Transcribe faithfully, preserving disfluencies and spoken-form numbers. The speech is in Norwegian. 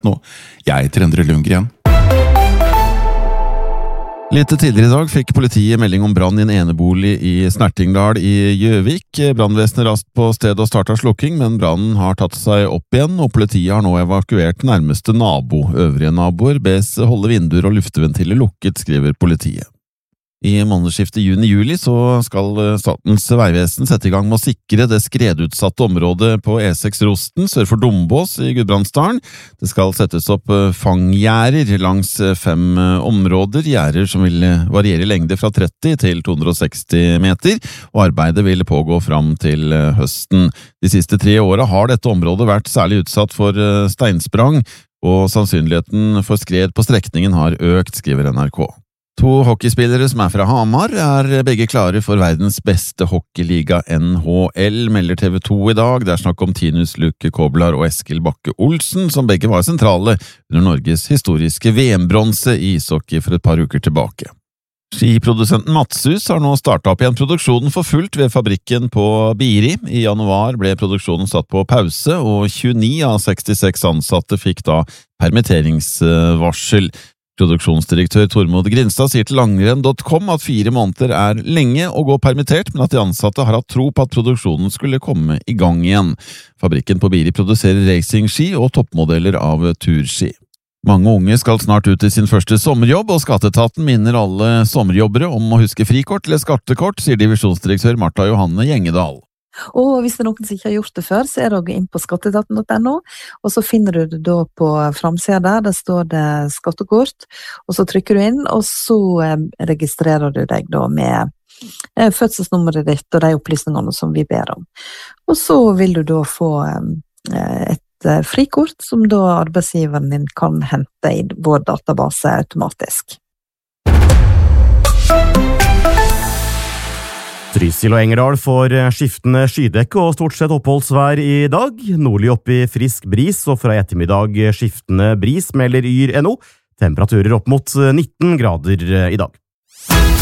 nå. Jeg heter Endre Lundgren. Litt tidligere i dag fikk politiet melding om brann i en enebolig i Snertingdal i Gjøvik. Brannvesenet raskt på stedet og startet slukking, men brannen har tatt seg opp igjen, og politiet har nå evakuert nærmeste nabo. Øvrige naboer bes holde vinduer og lufteventiler lukket, skriver politiet. I månedsskiftet juni-juli så skal Statens vegvesen sette i gang med å sikre det skredutsatte området på E seks Rosten sør for Dombås i Gudbrandsdalen. Det skal settes opp fanggjerder langs fem områder, gjerder som vil variere i lengde fra tretti til to hundre og seksti meter, og arbeidet vil pågå fram til høsten. De siste tre årene har dette området vært særlig utsatt for steinsprang, og sannsynligheten for skred på strekningen har økt, skriver N R K. To hockeyspillere som er fra Hamar er begge klare for verdens beste hockeyliga N H L, melder T V to i dag. Det er snakk om Tinus Luke Koblar og Eskil Bakke Olsen, som begge var sentrale under Norges historiske V M-bronse i ishockey for et par uker tilbake. Skiprodusenten Matshus har nå startet opp igjen produksjonen for fullt ved fabrikken på Biri. I januar ble produksjonen satt på pause, og tjueni av sekstiseks ansatte fikk da permitteringsvarsel. Produksjonsdirektør Tormod Grinstad sier til langrenn punktum com at fire måneder er lenge å gå permittert, men at de ansatte har hatt tro på at produksjonen skulle komme i gang igjen. Fabrikken på Biri produserer racingski og toppmodeller av turski. Mange unge skal snart ut i sin første sommerjobb, og Skatteetaten minner alle sommerjobbere om å huske frikort eller skattekort, sier divisjonsdirektør Martha Johanne Gjengedal. Og hvis det er noen som ikke har gjort det før, så er det inn på skatteetaten punktum no, og så finner du det da på framsiden der, der står det skattekort, og så trykker du inn, og så registrerer du deg da med fødselsnummeret ditt og de opplysningene som vi ber om. Og så vil du da få et frikort som da arbeidsgiveren din kan hente i vår database automatisk. Trysil og Engerdal får skiftende skydekke og stort sett oppholdsvær i dag. Nordlig opp i frisk bris, og fra ettermiddag skiftende bris, melder Yr punktum no. Temperaturer opp mot nitten grader i dag.